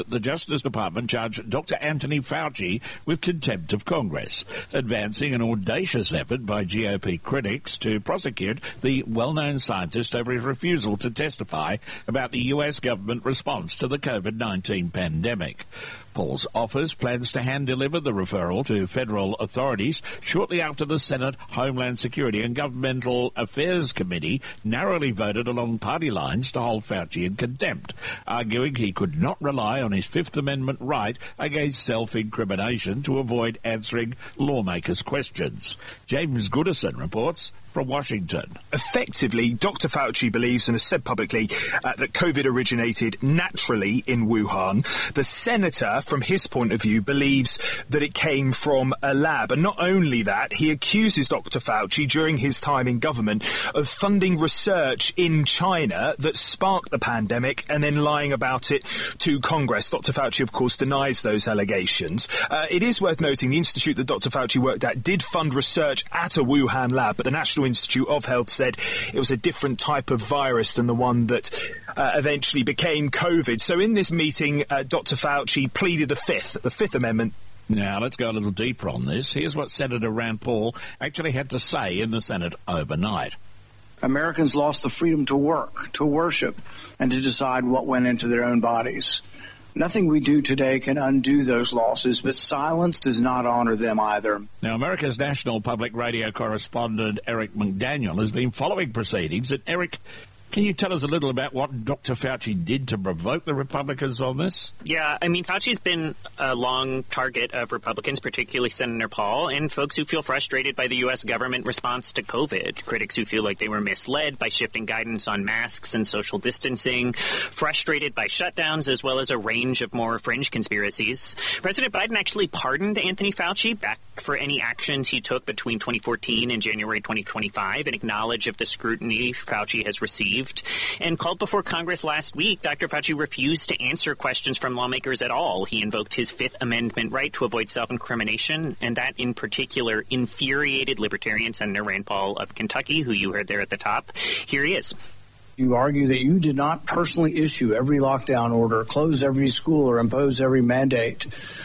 The Justice Department charged Dr. Anthony Fauci with contempt of Congress, advancing an audacious effort by GOP critics to prosecute the well-known scientist over his refusal to testify about the U.S. government response to the COVID-19 pandemic. Paul's office plans to hand-deliver the referral to federal authorities shortly after the Senate Homeland Security and Governmental Affairs Committee narrowly voted along party lines to hold Fauci in contempt, arguing he could not rely on his Fifth Amendment right against self-incrimination to avoid answering lawmakers' questions. James Goodison reports from Washington. Effectively, Dr. Fauci believes and has said publicly that COVID originated naturally in Wuhan. The senator, from his point of view, believes that it came from a lab. And not only that, he accuses Dr. Fauci during his time in government of funding research in China that sparked the pandemic and then lying about it to Congress. Dr. Fauci, of course, denies those allegations. It is worth noting the institute that Dr. Fauci worked at did fund research at a Wuhan lab, but the National Institute of Health said it was a different type of virus than the one that eventually became COVID. So in this meeting, Dr. Fauci pleaded the Fifth Amendment. Now, let's go a little deeper on this. Here's what Senator Rand Paul actually had to say in the Senate overnight. Americans lost the freedom to work, to worship, and to decide what went into their own bodies. Nothing we do today can undo those losses, but silence does not honor them either. Now, America's national public radio correspondent Eric McDaniel has been following proceedings. And Eric, can you tell us a little about what Dr. Fauci did to provoke the Republicans on this? Yeah, I mean, Fauci's been a long target of Republicans, particularly Senator Paul, and folks who feel frustrated by the U.S. government response to COVID. Critics who feel like they were misled by shifting guidance on masks and social distancing, frustrated by shutdowns, as well as a range of more fringe conspiracies. President Biden actually pardoned Anthony Fauci back for any actions he took between 2014 and January 2025 in acknowledge of the scrutiny Fauci has received. And called before Congress last week, Dr. Fauci refused to answer questions from lawmakers at all. He invoked his Fifth Amendment right to avoid self-incrimination, and that in particular infuriated Libertarian Senator Rand Paul of Kentucky, who you heard there at the top. Here he is. You argue that you did not personally issue every lockdown order, close every school, or impose every mandate.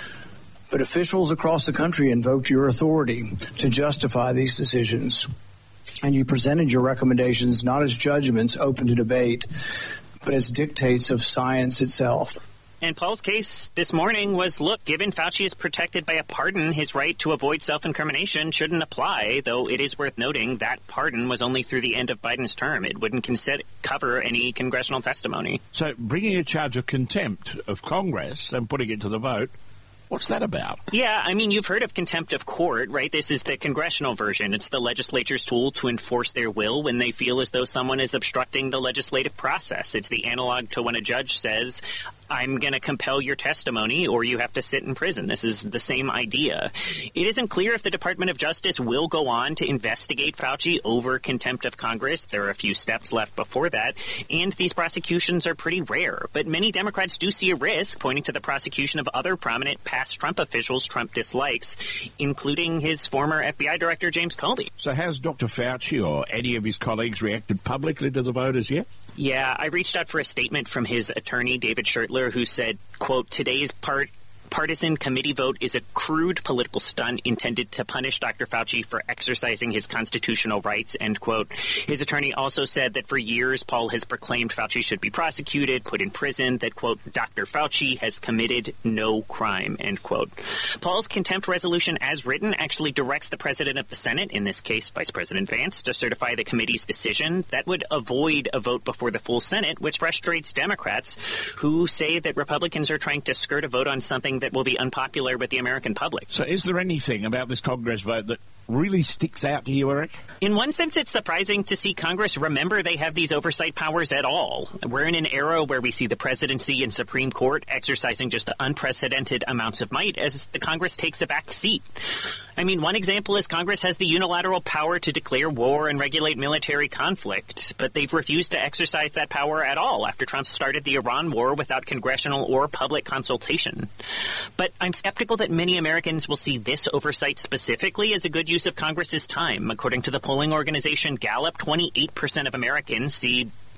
But officials across the country invoked your authority to justify these decisions. And you presented your recommendations not as judgments open to debate, but as dictates of science itself. And Paul's case this morning was, look, given Fauci is protected by a pardon, his right to avoid self-incrimination shouldn't apply, though it is worth noting that pardon was only through the end of Biden's term. It wouldn't cover any congressional testimony. So bringing a charge of contempt of Congress and putting it to the vote, what's that about? Yeah, I mean, you've heard of contempt of court, right? This is the congressional version. It's the legislature's tool to enforce their will when they feel as though someone is obstructing the legislative process. It's the analog to when a judge says, I'm going to compel your testimony or you have to sit in prison. This is the same idea. It isn't clear if the Department of Justice will go on to investigate Fauci over contempt of Congress. There are a few steps left before that, and these prosecutions are pretty rare. But many Democrats do see a risk, pointing to the prosecution of other prominent past Trump officials Trump dislikes, including his former FBI Director James Comey. So has Dr. Fauci or any of his colleagues reacted publicly to the vote as yet? Yeah, I reached out for a statement from his attorney, David Schertler, who said, quote, today's partisan committee vote is a crude political stunt intended to punish Dr. Fauci for exercising his constitutional rights, end quote. His attorney also said that for years, Paul has proclaimed Fauci should be prosecuted, put in prison, that, quote, Dr. Fauci has committed no crime, end quote. Paul's contempt resolution as written actually directs the president of the Senate, in this case Vice President Vance, to certify the committee's decision. That would avoid a vote before the full Senate, which frustrates Democrats who say that Republicans are trying to skirt a vote on something that will be unpopular with the American public. So is there anything about this Congress vote that really sticks out to you, Eric? In one sense, it's surprising to see Congress remember they have these oversight powers at all. We're in an era where we see the presidency and Supreme Court exercising just unprecedented amounts of might as the Congress takes a back seat. I mean, one example is Congress has the unilateral power to declare war and regulate military conflict, but they've refused to exercise that power at all after Trump started the Iran war without congressional or public consultation. But I'm skeptical that many Americans will see this oversight specifically as a good use of Congress's time. According to the polling organization Gallup, 28% of Americans see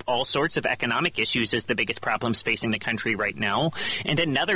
all sorts of economic issues as the biggest problems facing the country right now. And another